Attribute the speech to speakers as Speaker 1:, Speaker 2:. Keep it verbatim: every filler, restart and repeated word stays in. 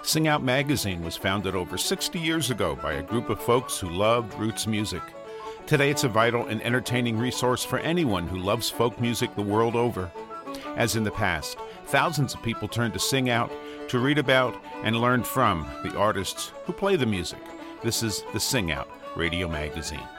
Speaker 1: Sing Out Magazine was founded over sixty years ago by a group of folks who loved roots music. Today it's a vital and entertaining resource for anyone who loves folk music the world over. As in the past, thousands of people turn to Sing Out to read about and learn from the artists who play the music. This is the Sing Out Radio Magazine.